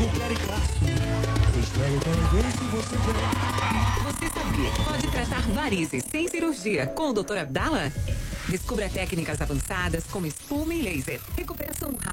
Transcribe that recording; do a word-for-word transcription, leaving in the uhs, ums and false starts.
Você sabia que pode tratar varizes sem cirurgia com o doutor Abdala? Descubra técnicas avançadas como espuma e laser, recuperação rápida